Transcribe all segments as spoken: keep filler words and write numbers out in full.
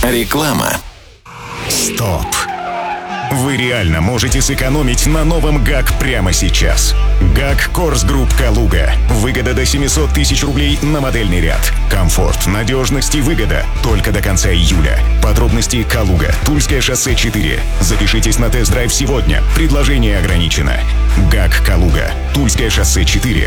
Реклама. Стоп! Вы реально можете сэкономить на новом ГАК прямо сейчас. ГАК Корс Групп Калуга. Выгода до семьсот тысяч рублей на модельный ряд. Комфорт, надежность и выгода только до конца июля. Подробности: Калуга, Тульское шоссе четыре. Запишитесь на тест-драйв сегодня. Предложение ограничено. ГАК Калуга, Тульское шоссе четыре.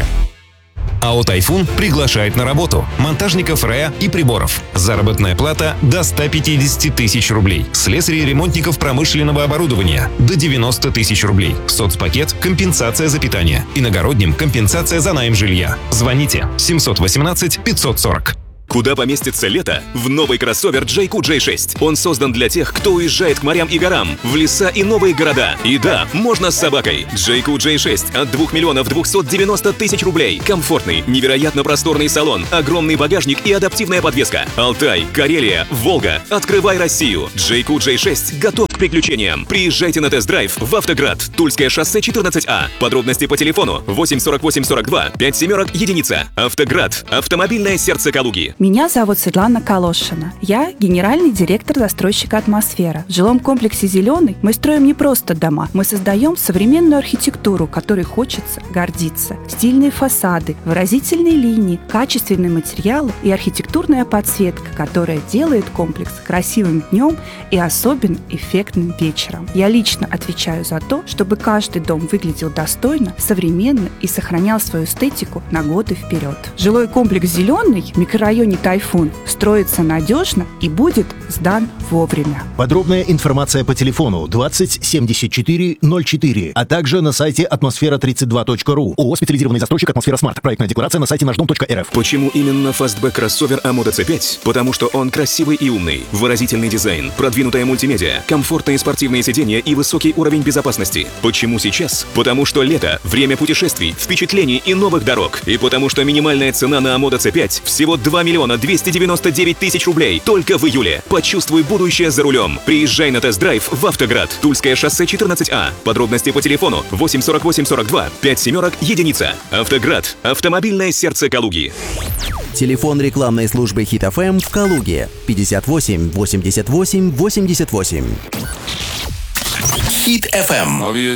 АО «Тайфун» приглашает на работу монтажников РЭА и приборов. Заработная плата до ста пятидесяти тысяч рублей. Слесарей и ремонтников промышленного оборудования до девяноста тысяч рублей. Соцпакет – компенсация за питание. Иногородним – компенсация за найм жилья. Звоните семьсот восемнадцать пятьсот сорок. Куда поместится лето? В новый кроссовер джейку джей шесть. Он создан для тех, кто уезжает к морям и горам, в леса и новые города. И да, можно с собакой. джейку джей шесть от двух миллионов двухсот девяноста тысяч рублей. Комфортный, невероятно просторный салон, огромный багажник и адаптивная подвеска. Алтай, Карелия, Волга. Открывай Россию. джейку джей шесть готов к приключениям. Приезжайте на тест-драйв в Автоград. Тульское шоссе четырнадцать А. Подробности по телефону восемь сорок восемь сорок два пять семерок единица. Автоград. Автомобильное сердце Калуги. Меня зовут Светлана Калошина. Я генеральный директор застройщика «Атмосфера». В жилом комплексе «Зеленый» мы строим не просто дома. Мы создаем современную архитектуру, которой хочется гордиться. Стильные фасады, выразительные линии, качественные материалы и архитектурная подсветка, которая делает комплекс красивым днем и особенно эффектным вечером. Я лично отвечаю за то, чтобы каждый дом выглядел достойно, современно и сохранял свою эстетику на годы вперед. Жилой комплекс «Зеленый» в микрорайоне «Тайфун» строится надежно и будет сдан вовремя. Подробная информация по телефону двадцать семьдесят четыре ноль четыре, а также на сайте атмосфера тридцать два точка ру. ООО «Специализированный застройщик «Атмосфера Смарт». Проектная декларация на сайте наш дом точка эр эф. Почему именно фастбэк кроссовер Амода си пять? Потому что он красивый и умный, выразительный дизайн, продвинутая мультимедиа, комфортные спортивные сиденья и высокий уровень безопасности. Почему сейчас? Потому что лето – время путешествий, впечатлений и новых дорог. И потому что минимальная цена на Амода си пять всего два миллиона двести девяносто девять тысяч рублей только в июле. Почувствуй будущее за рулем. Приезжай на тест-драйв в Автоград. Тульское шоссе четырнадцать А. Подробности по телефону восемь сорок восемь сорок два пять семерок единица. Автоград. Автомобильное сердце Калуги. Телефон рекламной службы Хит эф эм в Калуге пятьдесят восемь восемьдесят восемь восемьдесят восемь. Хит эф эм.